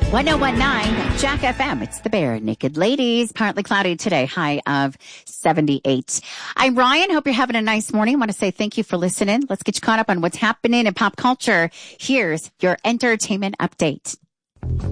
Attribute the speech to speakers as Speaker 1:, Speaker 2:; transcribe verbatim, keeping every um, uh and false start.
Speaker 1: ten nineteen Jack F M. It's the Bare Naked Ladies. Partly cloudy today. High of seventy-eight. I'm Ryan. Hope you're having a nice morning. I want to say thank you for listening. Let's get you caught up on what's happening in pop culture. Here's your entertainment update.